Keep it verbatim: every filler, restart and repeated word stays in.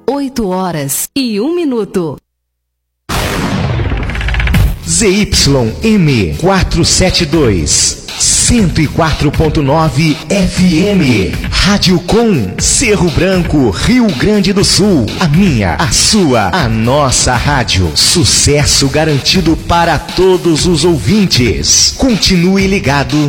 oito horas e um minuto. Z Y M quatrocentos e setenta e dois, cento e quatro ponto nove F M. Rádio Com, Cerro Branco, Rio Grande do Sul. A minha, a sua, a nossa rádio. Sucesso garantido para todos os ouvintes. Continue ligado